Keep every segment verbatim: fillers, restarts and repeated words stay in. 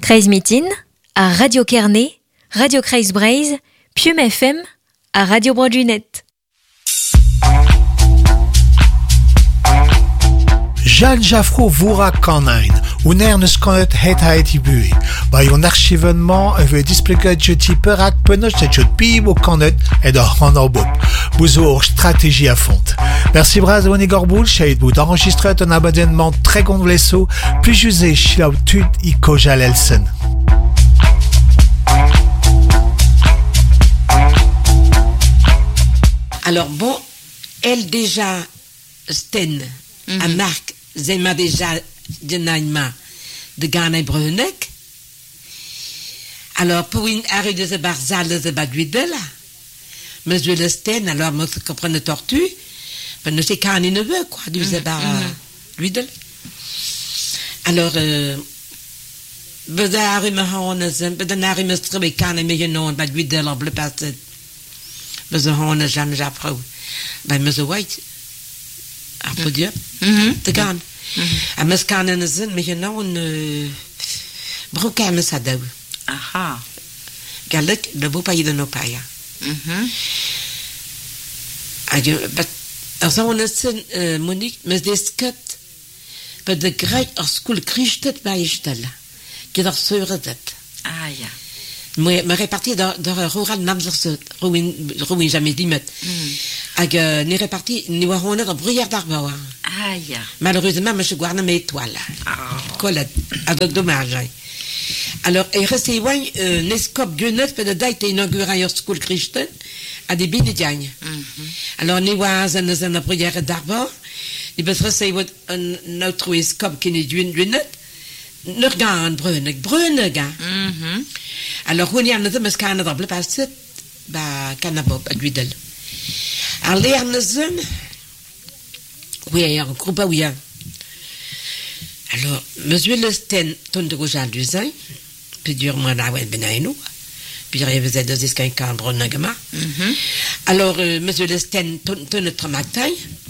Kreis Mitin, à Radio Kerney, Radio Kreis Breizh, Pium F M, à Radio Brodunet. Jeanne Jaffro voura kanain, un ernest konet het haeti bue. Bei un archivenement avait displegat jeti perak penoch et jot pib au kanet et de hanobop. Bouzo stratégie à fond. Merci braz on igorboul, chez bout d'enregistrer un abonnement très gonflesso, plus jusé chilautut i kojal elsen. Alors bon, elle déjà, Sten, mm-hmm. à Marc, Zema déjà, Denaïma, de Ghana et Brunek. Alors, pour une arrêt de ce barzal de ce baguidel, monsieur le Sten, alors, moi, je comprends le tortue, mais ne sais qu'un ne veut, quoi, du ce baguidel. Alors, euh, bedari me honen, bedari me strebe kan en me je non baguidel en bleu passé. We ze gewoon Jeanne Jaffro bij me zo white op die te gaan en mes kan in de zin met je nou een broek aan mes hadden aha gelijk de bopa je dan op ja mhm je but als we het zin Monique mes discut bij de grij als school christet bij je stellen je dat zeuren dat ah ja me me réparti dans dans rural namzerse ruin ruin jamais dit met ag ni réparti ni wahona dans bruyère d'arbre ah ya malheureusement monsieur guarna mes étoiles collet avec dommage alors il restait ouais nescop guenet peut de date inauguré en school christian à des binidiagne alors ni was en dans bruyère d'arbre il peut restait un autre escop qui n'est d'une guenet Nurgan Brunig Bruniga. Mhm. Alors hoe nie net mes kan dat bly sit ba kanabop agudel. Alors les zone oui un groupe oui. Alors monsieur le Sten ton de gojal du zain puis dur moi da wen benaino puis il faisait deux esquins kan Bruniga. Mhm. Alors euh, monsieur le Sten ton ton notre matin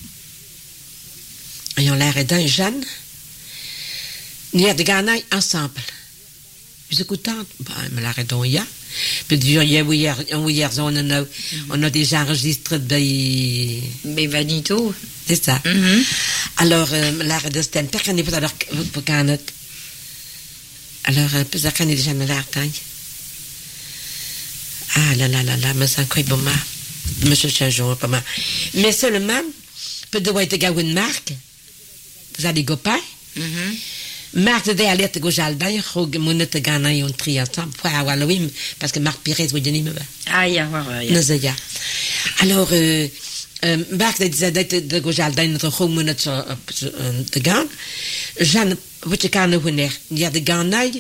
et on l'air d'un Jeanne Ni de Ghana ensemble. Vous écoutez, bah, me l'arrêtons hier. Puis hier, hier, hier, on a, on a déjà enregistré des. Des Vanito. C'est ça. Mm-hmm. Alors, euh, l'arrêt de Sten, peut-être qu'on est pas alors pour Ghana. Alors, peut-être qu'on est déjà me l'arrêtons. Ah là là là là, me sens quoi bon ma. Monsieur Changeon, pas mal. Mais seulement, peut-être être gagné une marque. Vous allez gopain. Mm-hmm. Marc de aller te gojaldan rog monete gana yon tri ensemble pour avoir le wim parce que Marc Pires vous donner me va ah ya ouais ya alors euh Marc de disait de gojaldan notre rog monete de gan Jeanne vous te kan honer il y a de ganai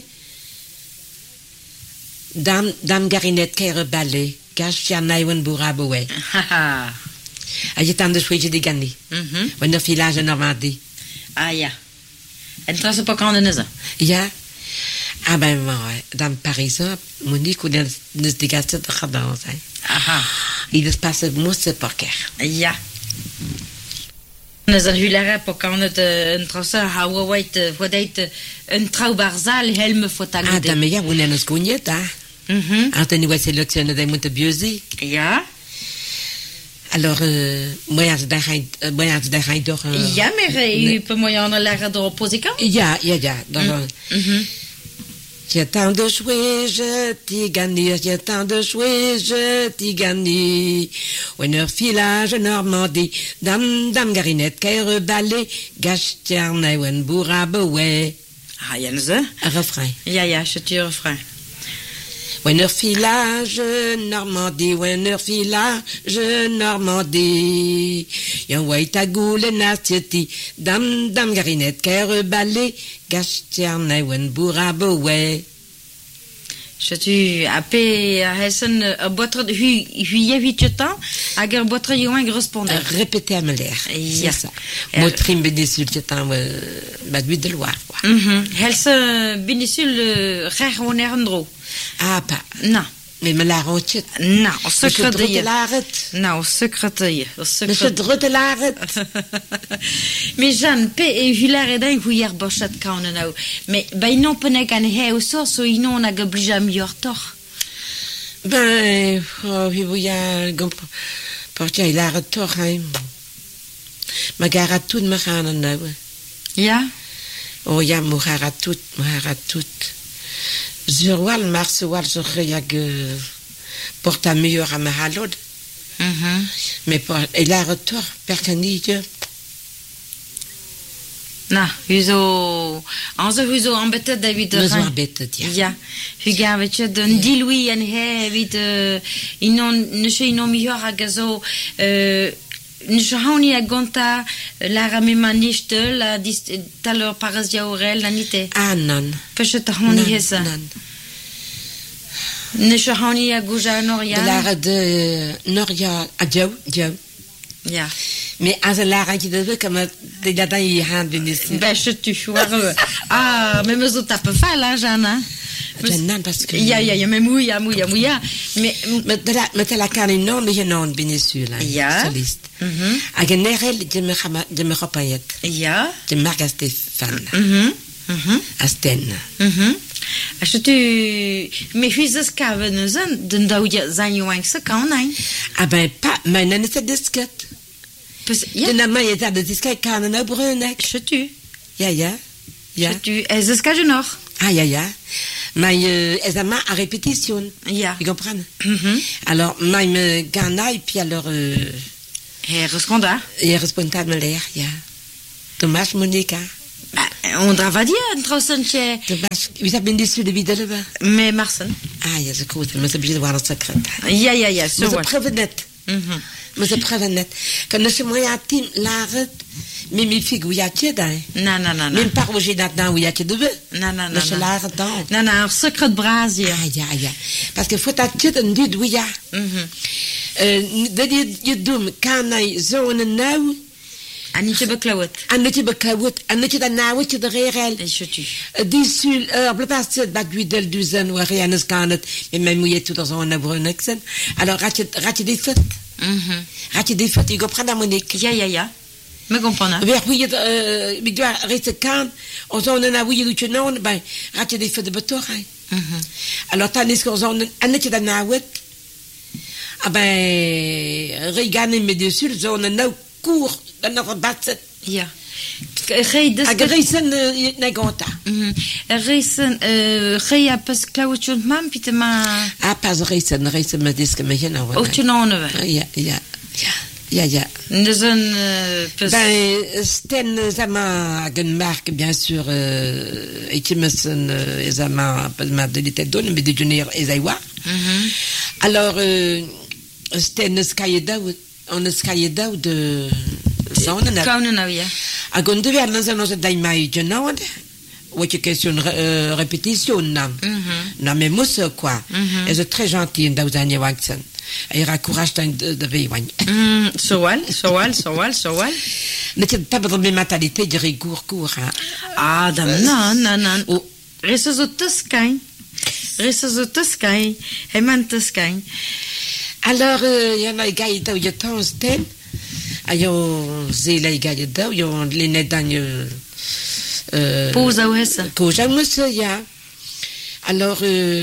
dame dame garinette qui rebalé cache chanai wen bouraboé ah ah il tant de chouette de gagner mhm on a filage en Normandie ah ya En trouwens op elkaar in ze. Ja. Ah ben ouais, dans Paris, Monique ou dans des dégastes de cadence. Aha. Il se passe mousse poker. Ja. Nes een hulare op elkaar het een trouwens hou white voor dit een trouwbarzal helme voor talen. Ah, dan ja, we nemen skoenjet, hè. Mhm. Anthony was selectionné de moeten bieuzi. Ja. Alors, euh, moi, je dirais, moi, je dirais doch. Ja, maar u peut moyen on l'air de reposer quand? Ja, ja, ja. Donc, j'ai tant de jouets, je t'y gagne, j'ai tant de jouets, je t'y gagne. Winner filage Normandie, dame, dame garinette, caire balai, gâche terne, wen bourra bewe. Ah, y'en a un refrain. Ja, ja, je tue refrain. Winner filage Normandie, winner filage Normandie. Yon wait a goule natieti, dame, dame garinette, caire balai, gâche terne, wen bourra bewe. Je tu appé à Hessen a boîte hu huye huit temps à guerre boîte yoin correspondant répéter à me l'air c'est ça motrim bénisul tu temps badui de Loire quoi mhm Hessen bénisul rare on erndro ah pas non Mais me la ronchette. Non, au secrétaire. l'arrête. Non, au secrétaire. Au Monsieur secrétaire. de l'arrête. Mais Jeanne, pe e hular e dain huiar bochat kauna nau. Mais ben non pene gan he o so so ino na gablija mior toch. Ben, oh, vi voia gomp portia il arrête toch hein. Ma gara tout me gaan nou. Ja? Oh ja, mo gara tout, mo gara tout. Zurwal marswal zo khayag porta mieux à ma halod. Mhm. Mais pour il arrête toch percanige. Na, huzo onze huzo ambete David de Nous Rijn. embêtent ja. Ja, huga vetje den dilui en he vit inon ne se inon mior a gazo euh ne hauni a gonta la rame maniste la talor parazia orel la nite. Ah non. Peshe ta hauni hesa. Non. Ne se hauni a guja noria. De l'arrêt de Noria à Joe, Joe. Ja. Mais als een laag je dat kan de dat in je hand binnen. Ben je tu waar. Ah, mais me zo tape fa la Jana. Non parce que Ja ja ja, me mouya mouya mouya. Mais met de met la kan non je non binnen sur là. Ja. Soliste. Mhm. A generel de me de me repayet. Ja. De Marga Stefan. Mhm. Mhm. Asten. Mhm. Als je tu me huizes kaven zan den dauja zan joang se kaunai. Ah ben pas, mais non c'est disket. Pues De ja. na mai het de disket kan nou brunek. Je tu. Ja ja. Ja. Je tu. Es es ka nog. Ah ja ja. Mais euh, examen à répétition. Ja. Tu comprends? Mhm. Alors, moi, me gana et puis alors, euh, He responda. il responsable l'air, ja. Thomas Monica. On drava dia trouwensje. Thomas, wie dat ben je de videre ba? Me Marsen. Ah ja, ze goed, maar ze blijven wel een secret. Ja ja ja, Maar zo ze wat. proeven net. Mhm. Maar ze proeven net. Quand je moi à team laret, mais mes filles où y a tu dans. Na na na na. Même pas où j'ai là-dedans où y a tu de. Na na na. Mais je laret dans. Na na, secret brazier. Ah ja, ja. Parce que faut dat tu dan dit où y a. Mhm. Euh, dat je je doet kan hij zo een nou. Anitje beklauwt. En dat je bekauwt, en dat je dan nou wat je de regel. Je tu. Die sul, uh, blabla zit bij wie del duzen waar je aan kan het, met mijn moeite tout dans un abronexen. Alors rat je rat je dit fait. Mhm. Rat je dit fait, je comprends la Monique. Ja ja ja. Me comprends. Vers wie je euh, ik dois rester kan, on zon na wie je doet je non, ben rat je dit fait de betorij. Mhm. Alors tandis qu'on zon en dat je dan nou wat. Ah ben regarde mes dessus, zon nou court dan nog batset. Ja. Gij dus. Agreisen na gonta. Mhm. Reisen eh gij a pas klauwtje mam pitema. Ah pas reisen, reisen me diske me je nou. Ook je nonne. Ja, ja. Ja. Ja, ja. Dus een pas. Ben, Sten Zama Genmark, bien sûr, euh, et qui me son Zama, pas ma de l'été donne, mais de junior Ezaïwa. Alors, euh, Sten Skayeda, on Skayeda de Zone. Kaunen nou ja. A gonde ver dans un autre daimai genode. Ou tu question euh, répétition, non. Non, mais moi, c'est quoi? Elle est très gentille, dans un Watson. Elle a courage de de vivre. Zoal, zoal, zoal, zoal. Mais tu pas besoin de mentalité de rigour court. Ah, dan non, non, non. Reste zo tuskain. Reste zo tuskain. Hij man tuskain. Alors, il y en a qui ont eu tant de temps. Ils ont zélé les gars, ils ont les nez dans le... Pouza ou hessa? Pouza, monsieur, ya. Alors,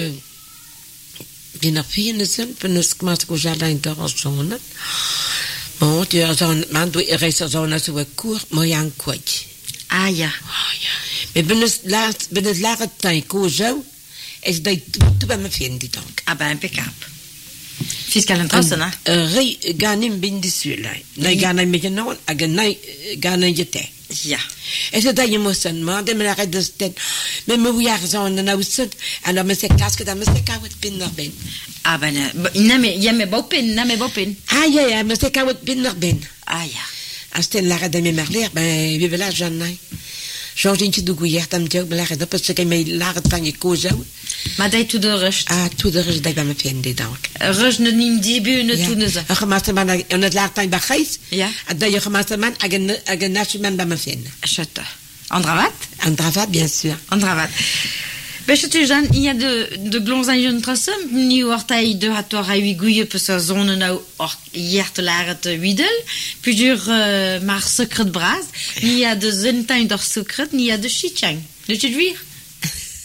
bien après, nous sommes, nous commençons à jouer dans la zone. Bon, tu as un man, tu es resté dans la zone court, moi, il y a un quoi. Ah, ja. Mais ben nous là, ben nous là, temps, qu'on joue, et je dis tout va me faire, dis donc. Ah, ben, impeccable. Fiscal interesse, na? Rei, ganim bin dessus, là. Nei ganim me non, a ganai, ganim jete. Ja. Et c'est d'ailleurs moi seulement, de me l'arrêt de cette, mais me oui argent en a aussi, alors me c'est casque dans me c'est kawet pin norben. Ah ben, name, yame bopin, name bopin. Ah ja ja, me c'est kawet pin norben. Ah ja. Asten l'arrêt de me marler, ben vive là j'en ai. George in de gouillère tam dieu me l'arrêt de parce que me l'arrêt tant que cosa. Maar dat doet de rust. Ah, tout de rust dat me fait des donc. Rust ne nim debut ne tout ne za. A gemaste man on het laat bij gijs. Ja. Dat je gemaste man agen agen national bij me fait. Chata. Andravat? Andravat bien sûr. Andravat. Ben, je te Jeanne, il y a de, de glonzaïon trassem, ni ortaï de hator à huiguille, pour sa zone na or, hier te l'air de huidel, puis dur, euh, mar secret de bras, ni y a de zentain d'or secret, ni y a de chichang. Le tu dire?